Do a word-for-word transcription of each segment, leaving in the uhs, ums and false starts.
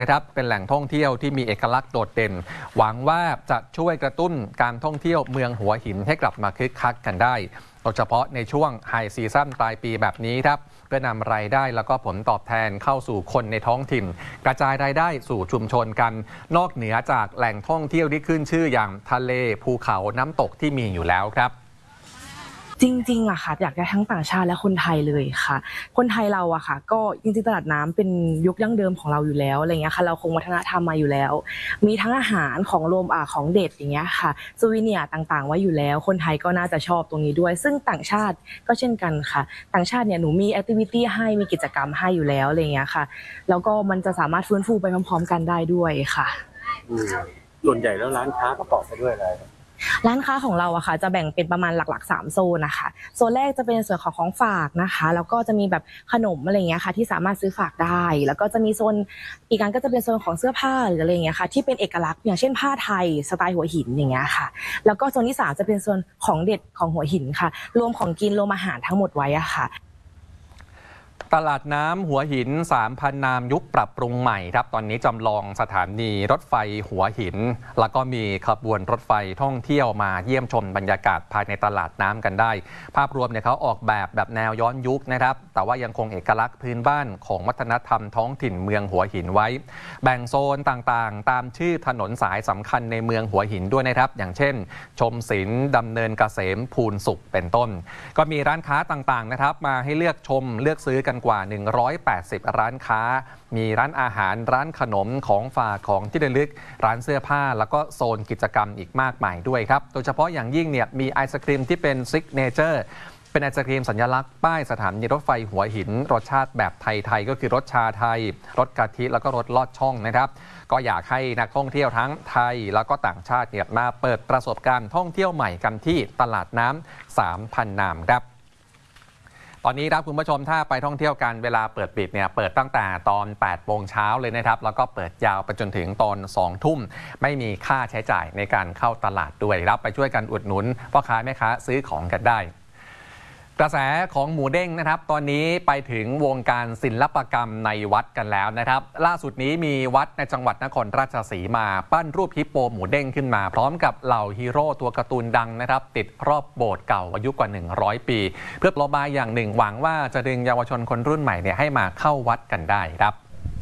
นะครับเป็นแหล่งท่องเที่ยวที่มีเอกลักษณ์โดดเด่นหวังว่าจะช่วยกระตุ้นการท่องเที่ยวเมืองหัวหินให้กลับมาคึกคักกันได้โดยเฉพาะในช่วงไฮซีซั่นปลายปีแบบนี้ครับเพื่อนำรายได้แล้วก็ผลตอบแทนเข้าสู่คนในท้องถิ่นกระจายรายได้สู่ชุมชนกันนอกเหนือจากแหล่งท่องเที่ยวที่ขึ้นชื่ออย่างทะเลภูเขาน้ำตกที่มีอยู่แล้วครับจริงๆอะค่ะอยากได้ทั้งต่างชาติและคนไทยเลยค่ะคนไทยเราอะค่ะก็จริงๆตลาดน้ำเป็นยุคดั้งเดิมของเราอยู่แล้วอะไรเงี้ยค่ะเราคงวัฒนธรรมมาอยู่แล้วมีทั้งอาหารของรวมอ่าของเด็ดอย่างเงี้ยค่ะซูวิเนียร์ต่างๆไว้อยู่แล้วคนไทยก็น่าจะชอบตรงนี้ด้วยซึ่งต่างชาติก็เช่นกันค่ะต่างชาติเนี่ยหนูมีแอคทิวิตี้ให้มีกิจกรรมให้อยู่แล้วอะไรเงี้ยค่ะแล้วก็มันจะสามารถฟื้นฟูไปพร้อมๆกันได้ด้วยค่ะส่วนใหญ่แล้วร้านค้าประกอบไปด้วยอะไรร้านค้าของเราอะค่ะจะแบ่งเป็นประมาณหลักๆสามโซนนะคะโซนแรกจะเป็นส่วนของของฝากนะคะแล้วก็จะมีแบบขนมอะไรเงี้ยค่ะที่สามารถซื้อฝากได้แล้วก็จะมีโซนอีกอันก็จะเป็นโซนของเสื้อผ้าหรืออะไรเงี้ยค่ะที่เป็นเอกลักษณ์อย่างเช่นผ้าไทยสไตล์หัวหินอย่างเงี้ยค่ะแล้วก็โซนที่สามจะเป็นโซนของเด็ดของหัวหินค่ะรวมของกินรวมอาหารทั้งหมดไว้อะค่ะตลาดน้ำหัวหินสามพันนามยุคปรับปรุงใหม่ครับตอนนี้จำลองสถานีรถไฟหัวหินแล้วก็มีขบวนรถไฟท่องเที่ยวมาเยี่ยมชมบรรยากาศภายในตลาดน้ำกันได้ภาพรวมเนี่ยเขาออกแบบแบบแนวย้อนยุคนะครับแต่ว่ายังคงเอกลักษณ์พื้นบ้านของวัฒนธรรมท้องถิ่นเมืองหัวหินไว้แบ่งโซนต่างๆตามชื่อถนนสายสำคัญในเมืองหัวหินด้วยนะครับอย่างเช่นชมศิลป์ดำเนินเกษมภูลสุขเป็นต้นก็มีร้านค้าต่างๆนะครับมาให้เลือกชมเลือกซื้อกันกว่าหนึ่งร้อยแปดสิบร้านค้ามีร้านอาหารร้านขนมของฝากของที่ระลึกร้านเสื้อผ้าแล้วก็โซนกิจกรรมอีกมากมายด้วยครับโดยเฉพาะอย่างยิ่งเนี่ยมีไอศครีมที่เป็นซิกเนเจอร์เป็นไอศครีมสัญลักษณ์ป้ายสถานีรถไฟหัวหินรสชาติแบบไทยๆก็คือรสชาไทยรสกะทิแล้วก็รสลอดช่องนะครับก็อยากให้นักท่องเที่ยวทั้งไทยแล้วก็ต่างชาติเนี่ยมาเปิดประสบการณ์ท่องเที่ยวใหม่กันที่ตลาดน้ำ สามพัน นามครับตอนนี้ครับคุณผู้ชมถ้าไปท่องเที่ยวกันเวลาเปิดปิดเนี่ยเปิดตั้งแต่ตอนแปดโมงเช้าเลยนะครับแล้วก็เปิดยาวไปจนถึงตอนสองทุ่มไม่มีค่าใช้จ่ายในการเข้าตลาดด้วยครับไปช่วยกันอุดหนุนพ่อค้าแม่ค้าซื้อของกันได้กระแสของหมูเด้งนะครับตอนนี้ไปถึงวงการศิลปกรรมในวัดกันแล้วนะครับล่าสุดนี้มีวัดในจังหวัดนครราชสีมาปั้นรูปฮิปโปหมูเด้งขึ้นมาพร้อมกับเหล่าฮีโร่ตัวการ์ตูนดังนะครับติดรอบโบสถ์เก่าอายุกว่าหนึ่งร้อยปีเพื่อปลอบายอย่างหนึ่งหวังว่าจะดึงเยาวชนคนรุ่นใหม่เนี่ยให้มาเข้าวัดกันได้ครับ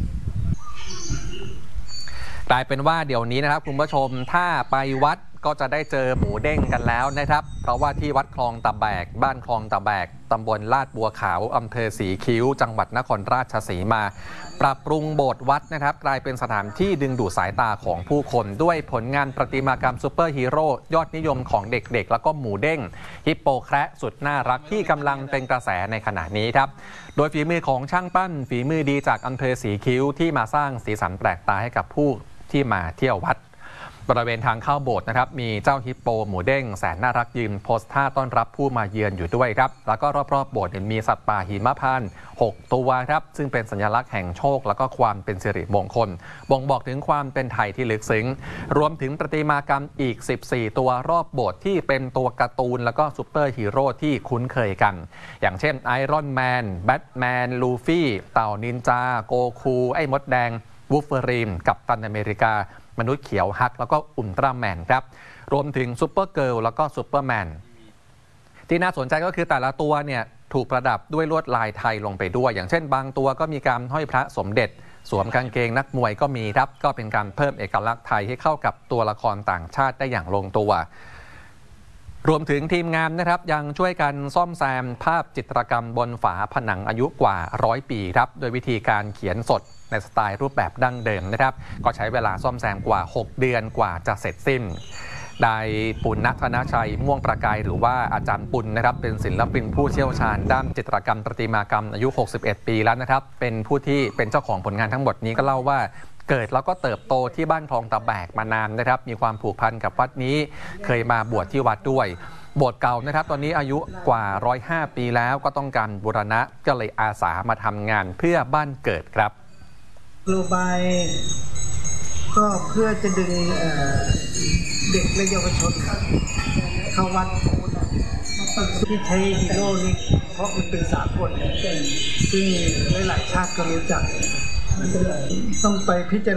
กลายเป็นว่าเดี๋ยวนี้นะครับคุณผู้ชมถ้าไปวัดก็จะได้เจอหมูเด้งกันแล้วนะครับเพราะว่าที่วัดคลองตะแบกบ้านคลองตะแบกตำบลลาดบัวขาวอำเภอสีคิ้วจังหวัดนครราชสีมาปรับปรุงโบสถ์วัดนะครับกลายเป็นสถานที่ดึงดูดสายตาของผู้คนด้วยผลงานประติมากรรมซูเปอร์ฮีโร่ยอดนิยมของเด็กๆแล้วก็หมูเด้งฮิปโปแคระสุดน่ารักที่กำลังเป็นกระแสในขณะนี้ครับโดยฝีมือของช่างปั้นฝีมือดีจากอำเภอสีคิ้วที่มาสร้างสีสันแปลกตาให้กับผู้ที่มาเที่ยววัดบริเวณทางเข้าโบสถ์นะครับมีเจ้าฮิปโปหมูเด้งแสนน่ารักยืนโพสท่าต้อนรับผู้มาเยือนอยู่ด้วยครับแล้วก็รอบๆโบสถ์มีสัตว์ป่าหิมพานต์หกตัวครับซึ่งเป็นสัญลักษณ์แห่งโชคแล้วก็ความเป็นสิริมงคลบ่งบอกถึงความเป็นไทยที่ลึกซึ้งรวมถึงประติมากรรมอีกสิบสี่ตัวรอบโบสถ์ที่เป็นตัวการ์ตูนแล้วก็ซูเปอร์ฮีโร่ที่คุ้นเคยกันอย่างเช่นไอรอนแมนแบทแมนลูฟี่เต่านินจาโกคูไอ้มดแดงวูฟเวอรีนกัปตันอเมริกามนุษย์เขียวฮักแล้วก็อุลตร้าแมนครับรวมถึงซูเปอร์เกิร์ลแล้วก็ซูเปอร์แมนที่น่าสนใจก็คือแต่ละตัวเนี่ยถูกประดับด้วยลวดลายไทยลงไปด้วยอย่างเช่นบางตัวก็มีการห้อยพระสมเด็จสวมกางเกงนักมวยก็มีครับก็เป็นการเพิ่มเอกลักษณ์ไทยให้เข้ากับตัวละครต่างชาติได้อย่างลงตัวรวมถึงทีมงานนะครับยังช่วยกันซ่อมแซมภาพจิตรกรรมบนฝาผนังอายุกว่าร้อยปีครับโดยวิธีการเขียนสดในสไตล์รูปแบบดั้งเดิมนะครับก็ใช้เวลาซ่อมแซมกว่าหกเดือนกว่าจะเสร็จสิ้นได้ปุณณธนชัยม่วงประกายหรือว่าอาจารย์ปุณนะครับเป็นศิลปินผู้เชี่ยวชาญด้านจิตรกรรมประติมากรรมอายุหกสิบเอ็ดปีแล้วนะครับเป็นผู้ที่เป็นเจ้าของผลงานทั้งหมดนี้ก็เล่าว่าเกิดแล้วก็เติบโตที่บ้านคลองตะแบกมานานนะครับมีความผูกพันกับวัดนี้เคยมาบวชที่วัดด้วยโบสถ์เก่านะครับตอนนี้อายุกว่าหนึ่งร้อยห้าปีแล้วก็ต้องการบูรณะก็เลยอาสามาทำงานเพื่อบ้านเกิดครับนโยบายก็เพื่อจะดึงเด็กและเยาวชนเข้าวัดที่ใช้ฮีโร่นี่เพราะมันเป็นสากลซึ่งหลายๆชาติก็รู้จักต้องไปพิจารณา